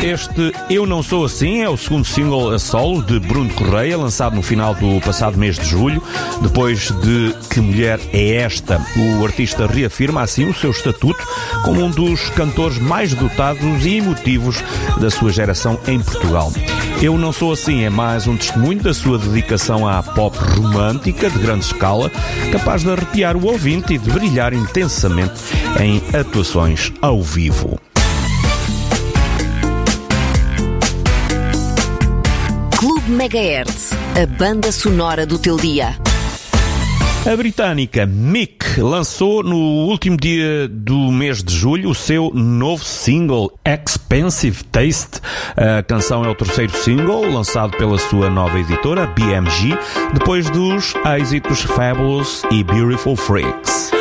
Este Eu Não Sou Assim é o segundo single a solo de Bruno Correia, lançado no final do passado mês de julho. Depois de Que Mulher é Esta, o artista reafirma assim o seu estatuto como um dos cantores mais dotados e emotivos da sua geração em Portugal. Eu Não Sou Assim é mais um testemunho da sua dedicação à pop romântica de grande escala, capaz de arrepiar o ouvinte e de brilhar intensamente em atuações ao vivo. Clube Megahertz, a banda sonora do teu dia. A britânica Mick lançou no último dia do mês de julho o seu novo single, Expensive Taste. A canção é o terceiro single lançado pela sua nova editora, BMG, depois dos êxitos Fabulous e Beautiful Freaks.